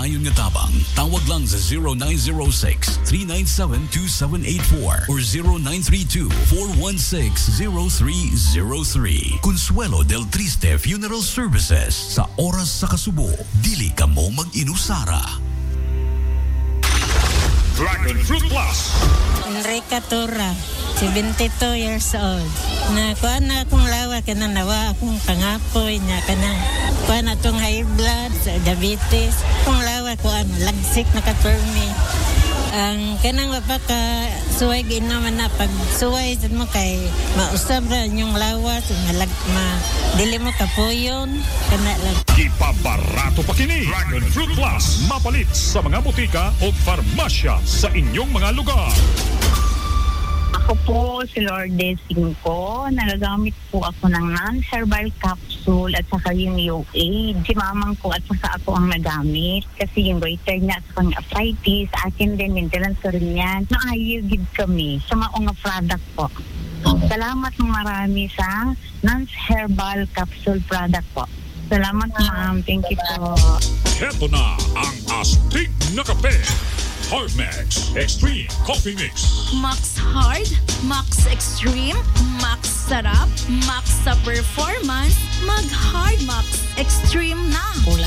dayon nga tabang. Tawag lang sa 0906-397-2784 or 0932-416-0303. Consuelo del Triste Funeral Services. Sa oras sa kasubo, dili ka mo mag-inusara. Dragon Fruit Plus. Enrica Tura, 72 years old. Nakuha na akong lawa, nawa akong pangapoy niya, kuha na itong high blood, diabetes. Kung lawa ko, lagsik na katurmi. Ang kanang mapaka suway ginaman na pag suway mo kay mausab ra yung lawas dili mo kapuyon kana lang. Ipabarato pa kini Dragon Fruit Plus mapalit sa mga butika o farmasya sa inyong mga lugar. Ako po si Lourdes 5. Nagagamit po ako ng non-herbal capsule at saka yung UA. Si mamang ko at saka ako ang nagamit. Kasi yung goiter niya at saka arthritis, akin din, maintenance ko rin yan. Naayugid kami sa mga product po. Salamat ng marami sa non-herbal capsule product po. Salamat ma'am. Thank you po. Heto na ang astig na kape. Hard Max Extreme Coffee Mix. Max Hard, Max Extreme, Max Sarap, Max sa performance, mag Hard Max Extreme na.